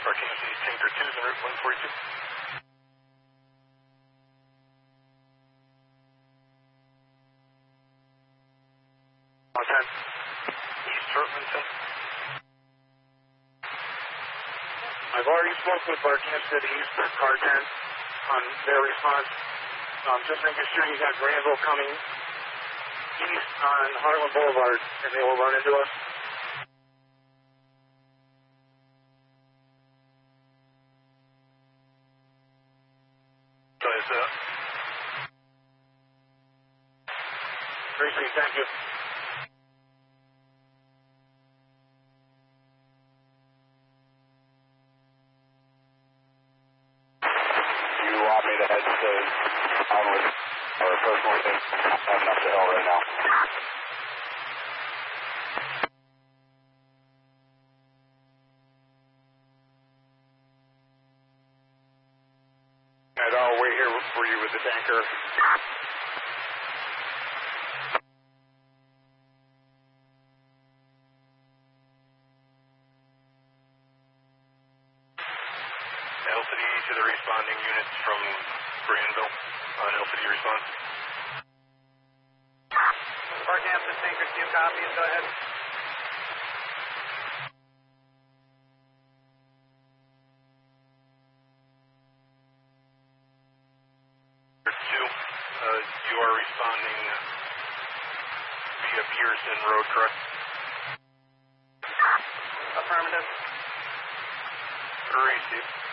Arkansas City Tanker 2 is en route 142. Contact East Shortmanton. I've already spoken with Arkansas City East Car 10 on their response. Just making sure you got Granville coming east on Harlan Boulevard, and they will run into us. Tracy, thank you. You want me to head straight onward, or personally think I'm heading up the hill right now? And I'll wait here for you with the tanker. LCD to the responding units from Granville on LCD response. Arkansas Tanker 2 copies, go ahead. You are responding via Pearson Road, correct? Affirmative. Received.